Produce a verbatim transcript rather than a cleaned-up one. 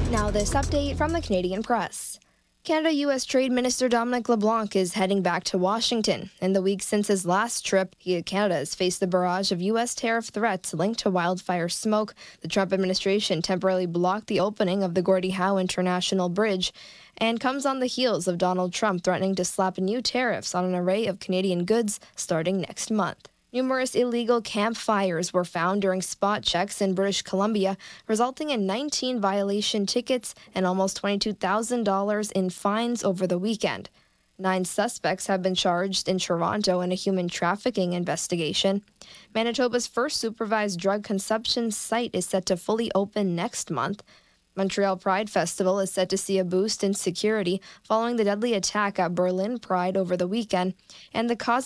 Now, this update from the Canadian Press. Canada-U S Trade Minister Dominic LeBlanc is heading back to Washington. In the weeks since his last trip, he, Canada has faced the barrage of U S tariff threats linked to wildfire smoke. The Trump administration temporarily blocked the opening of the Gordie Howe International Bridge and comes on the heels of Donald Trump threatening to slap new tariffs on an array of Canadian goods starting next month. Numerous illegal campfires were found during spot checks in British Columbia, resulting in nineteen violation tickets and almost twenty-two thousand dollars in fines over the weekend. Nine suspects have been charged in Toronto in a human trafficking investigation. Manitoba's first supervised drug consumption site is set to fully open next month. Montreal Pride Festival is set to see a boost in security following the deadly attack at Berlin Pride over the weekend, and the cause